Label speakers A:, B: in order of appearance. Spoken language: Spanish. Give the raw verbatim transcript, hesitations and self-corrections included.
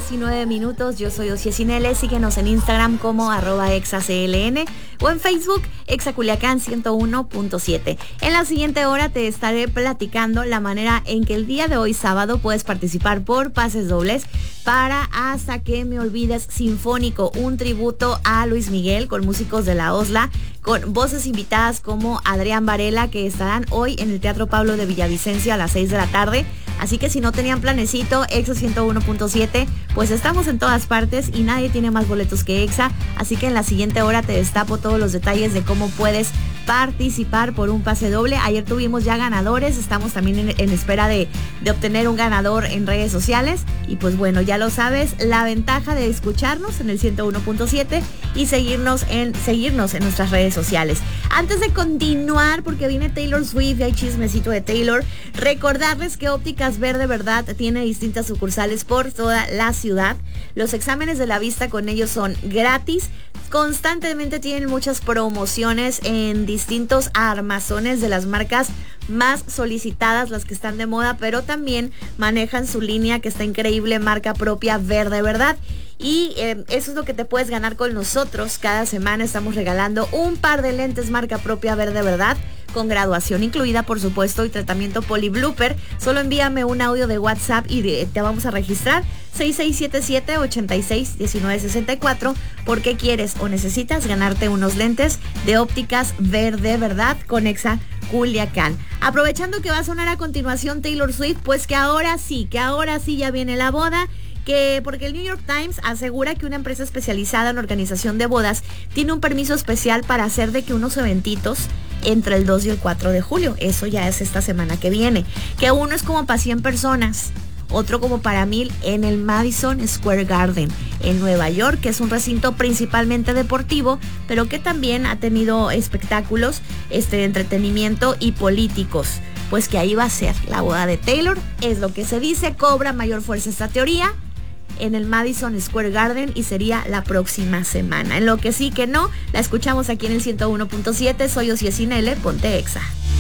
A: diecinueve minutos. Yo soy Ossie Sinele. Síguenos en Instagram como arroba exacln o en Facebook Exaculiacán ciento uno punto siete. En la siguiente hora te estaré platicando la manera en que el día de hoy sábado puedes participar por pases dobles para Hasta que me olvides sinfónico, un tributo a Luis Miguel con músicos de la Osla, con voces invitadas como Adrián Varela, que estarán hoy en el Teatro Pablo de Villavicencio a las seis de la tarde. Así que si no tenían planecito, Exa ciento uno punto siete, pues estamos en todas partes y nadie tiene más boletos que Exa. Así que en la siguiente hora te destapo todos los detalles de cómo puedes participar por un pase doble. Ayer tuvimos ya ganadores, estamos también en, en espera de, de obtener un ganador en redes sociales. Y pues bueno, ya lo sabes, la ventaja de escucharnos en el ciento uno punto siete y seguirnos en, seguirnos en nuestras redes sociales. Antes de continuar, porque viene Taylor Swift y hay chismecito de Taylor, recordarles que Ópticas Verde Verdad tiene distintas sucursales por toda la ciudad. Los exámenes de la vista con ellos son gratis. Constantemente tienen muchas promociones en distintos armazones de las marcas más solicitadas, las que están de moda, pero también manejan su línea que está increíble, marca propia Verde Verdad. Y eh, eso es lo que te puedes ganar con nosotros. Cada semana estamos regalando un par de lentes marca propia Verde Verdad, con graduación incluida, por supuesto, y tratamiento Poli Blooper. Solo envíame un audio de WhatsApp y de, te vamos a registrar seis seis siete siete, ocho seis, uno nueve seis cuatro porque quieres o necesitas ganarte unos lentes de Ópticas Verde Verdad con Exa Culiacán. Aprovechando que va a sonar a continuación Taylor Swift, pues que ahora sí, que ahora sí ya viene la boda. Que porque el New York Times asegura que una empresa especializada en organización de bodas tiene un permiso especial para hacer de que unos eventitos entre el dos y el cuatro de julio, eso ya es esta semana que viene, que uno es como para cien personas, otro como para mil en el Madison Square Garden en Nueva York, que es un recinto principalmente deportivo, pero que también ha tenido espectáculos, este, entretenimiento y políticos. Pues que ahí va a ser la boda de Taylor, es lo que se dice. Cobra mayor fuerza esta teoría en el Madison Square Garden y sería la próxima semana. En lo que sí que no, la escuchamos aquí en el ciento uno punto siete. Soy Ossie Sinele, ponte Exa.